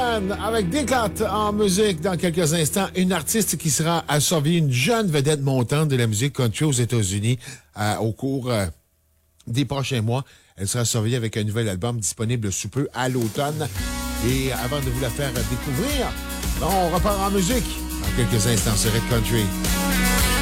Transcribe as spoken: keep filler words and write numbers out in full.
Band avec Descartes en musique dans quelques instants. Une artiste qui sera à surveiller, une jeune vedette montante de la musique country aux États-Unis euh, au cours euh, des prochains mois. Elle sera surveillée avec un nouvel album disponible sous peu à l'automne. Et avant de vous la faire découvrir, on repart en musique dans quelques instants sur Red Country.